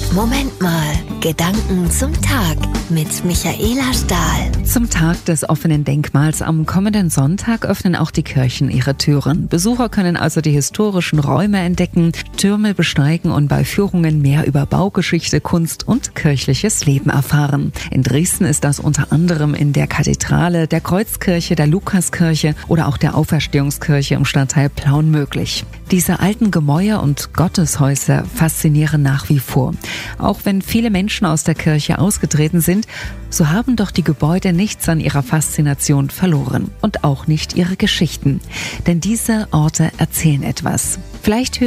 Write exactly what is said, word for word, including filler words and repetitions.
Moment mal, Gedanken zum Tag mit Michaela Stahl. Zum Tag des offenen Denkmals am kommenden Sonntag öffnen auch die Kirchen ihre Türen. Besucher können also die historischen Räume entdecken, Türme besteigen und bei Führungen mehr über Baugeschichte, Kunst und kirchliches Leben erfahren. In Dresden ist das unter anderem in der Kathedrale, der Kreuzkirche, der Lukaskirche oder auch der Auferstehungskirche im Stadtteil Plauen möglich. Diese alten Gemäuer und Gotteshäuser faszinieren nach wie vor. Auch wenn viele Menschen aus der Kirche ausgetreten sind, so haben doch die Gebäude nichts an ihrer Faszination verloren und auch nicht ihre Geschichten. Denn diese Orte erzählen etwas. Vielleicht